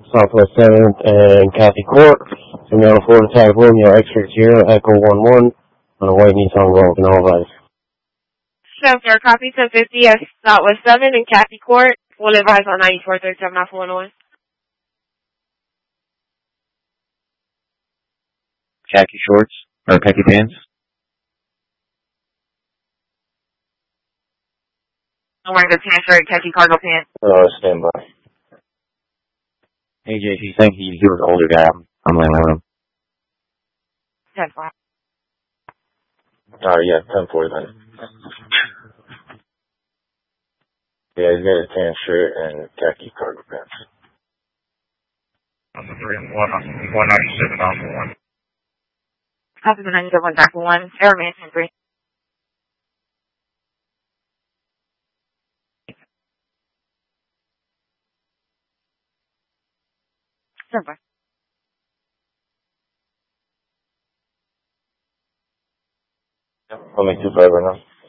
Southwest 7th and Kathy Court, Sonoma, Florida, Tag Romeo, X-Ray Sierra, Echo 1-1, on a white Nissan Rogue, and all advise. 7 copy, 1050 at Southwest 7 and Kathy Court. We'll advise on 9437 off 101. Khaki shorts, or khaki pants. I'm wearing a tan shirt, khaki cargo pants. Stand by. AJ, she's saying he was an older guy. I'm laying with him. 10-5. Yeah, 10-4 then. Yeah, he's got a tan shirt and khaki cargo pants. On the 3 and 197 off 1. Copy the 971 back 1. Error management 3. Bye. I'll make 2-5 right now.